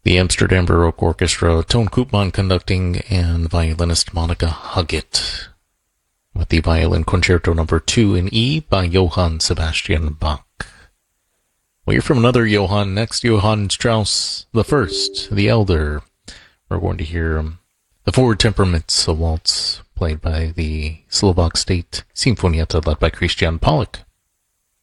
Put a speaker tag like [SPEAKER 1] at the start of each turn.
[SPEAKER 1] The Amsterdam Baroque Orchestra, Toon Koopman conducting, and violinist Monica Huggett, with the Violin Concerto Number 2 in E by Johann Sebastian Bach. We'll hear from another Johann next, Johann Strauss I, the Elder. We're going to hear the Four Temperaments, a waltz played by the Slovak State Sinfonietta led by Christian Pollack.